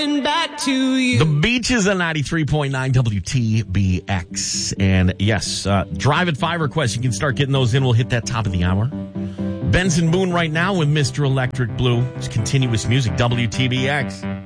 back to you. The Beaches on 93.9 WTBX. And yes, Drive at 5 requests. You can start getting those in. We'll hit that top of the hour. Benson Boone right now with Mr. Electric Blue. It's continuous music, WTBX.